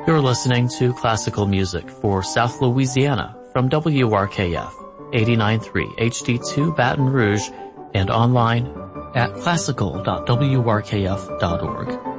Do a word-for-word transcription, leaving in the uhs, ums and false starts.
You're listening to classical music for South Louisiana from W R K F eighty-nine point three H D two Baton Rouge and online at classical dot w r k f dot org.